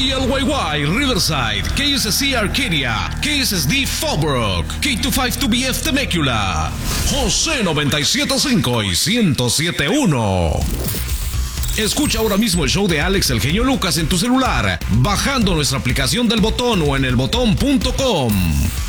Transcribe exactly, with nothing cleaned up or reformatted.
L Y Y Riverside, K S S C Arcadia, K S S D Fallbrook, K veinticinco dos B F Temecula, José noventa y siete punto cinco y ciento siete punto uno. Escucha ahora mismo el show de Alex el Genio Lucas en tu celular, bajando nuestra aplicación del Botón o en el botón punto com.